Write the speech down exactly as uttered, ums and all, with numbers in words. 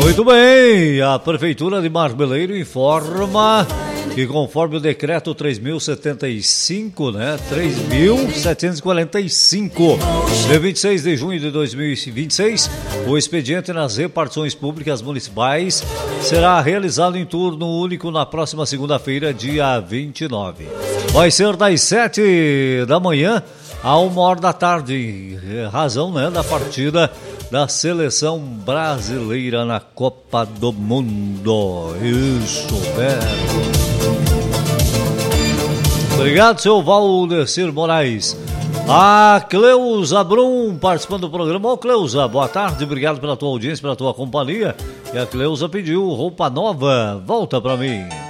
Muito bem, a Prefeitura de Marmeleiro informa que conforme o decreto três mil e setenta e cinco, né, três mil setecentos e quarenta e cinco, de vinte e seis de junho de dois mil e vinte e seis, o expediente nas repartições públicas municipais será realizado em turno único na próxima segunda-feira, dia vinte e nove. Vai ser das sete da manhã a uma hora da tarde, em razão, né, da partida da seleção brasileira na Copa do Mundo. Isso, velho. Obrigado, seu Valdecir Moraes. A Cleusa Brum participando do programa. Ô, Cleusa, boa tarde, obrigado pela tua audiência, pela tua companhia. E a Cleusa pediu roupa nova. Volta pra mim.